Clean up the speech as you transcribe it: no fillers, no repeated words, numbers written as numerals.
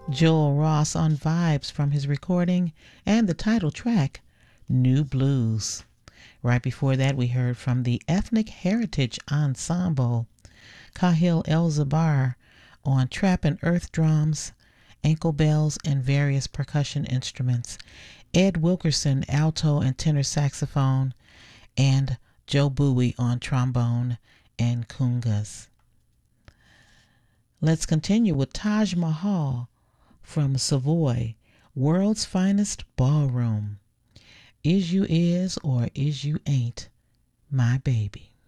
Joel Ross on vibes from his recording and the title track, New Blues. Right before that, we heard from the Ethnic Heritage Ensemble, Kahil El-Zabar on trap and earth drums, ankle bells, and various percussion instruments, Ed Wilkerson, alto and tenor saxophone, and Joe Bowie on trombone and congas. Let's continue with Taj Mahal from Savoy, World's Finest Ballroom. Is you is or is you ain't my baby.